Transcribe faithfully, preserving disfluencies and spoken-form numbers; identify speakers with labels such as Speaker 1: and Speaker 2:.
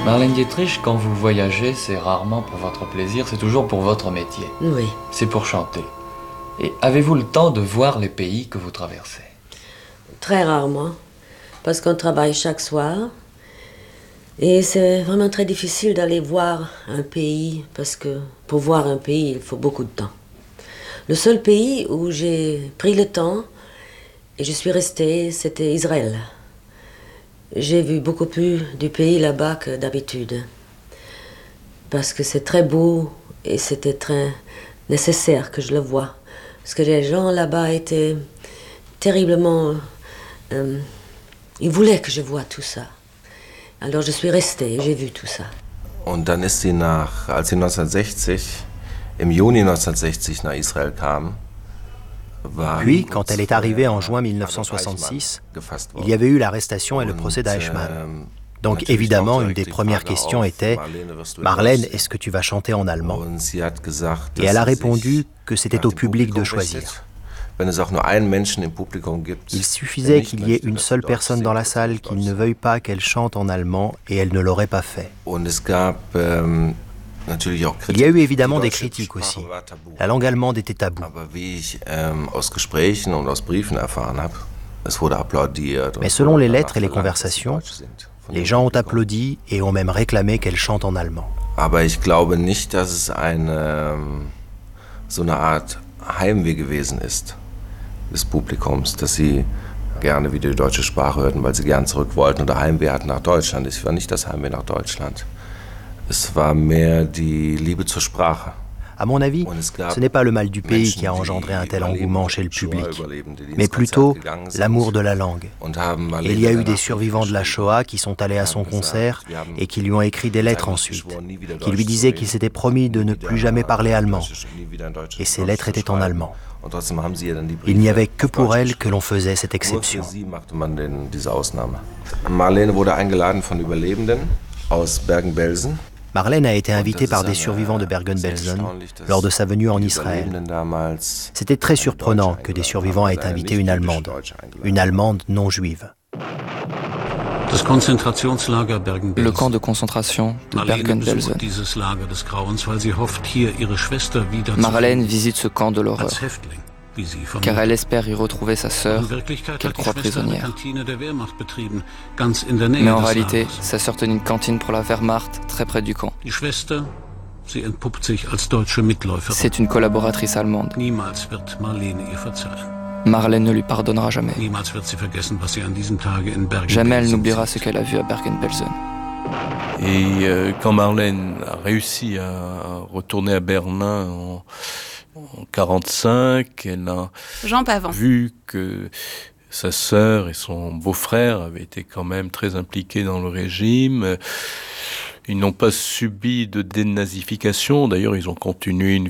Speaker 1: Marlène Dietrich, quand vous voyagez, c'est rarement pour votre plaisir, c'est toujours pour votre métier.
Speaker 2: Oui.
Speaker 1: C'est pour chanter. Et avez-vous le temps de voir les pays que vous traversez?
Speaker 2: Très rarement, parce qu'on travaille chaque soir. Et c'est vraiment très difficile d'aller voir un pays, parce que pour voir un pays, il faut beaucoup de temps. Le seul pays où j'ai pris le temps, et je suis restée, c'était Israël. J'ai vu beaucoup plus du pays là-bas que d'habitude. Parce que c'est très beau et c'était très nécessaire que je le voie. Parce que les gens là-bas étaient terriblement... Euh, ils voulaient que je voie tout ça. Alors je suis restée et j'ai vu tout ça.
Speaker 3: Und dann ist sie nach, als sie neunzehnhundertsechzig, im Juni neunzehnhundertsechzig nach Israël kam,
Speaker 4: Puis, quand elle est arrivée en juin mille neuf cent soixante-six, il y avait eu l'arrestation et le procès d'Eichmann. Donc évidemment, une des premières questions était « Marlène, est-ce que tu vas chanter en allemand ?» Et elle a répondu que c'était au public de choisir. Il suffisait qu'il y ait une seule personne dans la salle qui ne veuille pas qu'elle chante en allemand et elle ne l'aurait pas fait. Il y a eu évidemment des critiques aussi. La langue allemande était taboue. Mais selon les lettres et les conversations, les gens ont applaudi et ont même réclamé qu'elle chante en allemand.
Speaker 3: Aber ich glaube nicht, dass es eine, so eine Art Heimweh gewesen ist des Publikums, dass sie gerne wieder die deutsche Sprache hörten, weil sie gern zurück wollten oder Heimweh hatten nach Deutschland. Es war nicht das Heimweh nach Deutschland. Es war mehr die Liebe zur Sprache.
Speaker 4: À mon avis, ce n'est pas le mal du pays qui a engendré un tel engouement chez le public, mais plutôt l'amour de la langue. Et il y a eu des survivants de la Shoah qui sont allés à son concert et qui lui ont écrit des lettres ensuite, qui lui disaient qu'ils s'étaient promis de ne plus jamais parler allemand. Et ces lettres étaient en allemand. Il n'y avait que pour elle que l'on faisait cette exception.
Speaker 3: Marlène wurde eingeladen von Überlebenden aus Bergen-Belsen.
Speaker 4: Marlène a été invitée par des survivants de Bergen-Belsen lors de sa venue en Israël. C'était très surprenant que des survivants aient invité une Allemande, une Allemande non juive.
Speaker 5: Le camp de concentration de Bergen-Belsen. Marlène visite ce camp de l'horreur, car elle espère y retrouver sa sœur, qu'elle croit prisonnière. Mais en réalité, sa sœur tenait une cantine pour la Wehrmacht, très près du camp. C'est une collaboratrice allemande. Marlène ne lui pardonnera jamais. Jamais elle n'oubliera ce qu'elle a vu à Bergen-Belsen.
Speaker 6: Et euh, quand Marlène a réussi à retourner à Berlin en En quarante-cinq, elle a vu que sa sœur et son beau-frère avaient été quand même très impliqués dans le régime. Ils n'ont pas subi de dénazification. D'ailleurs, ils ont continué une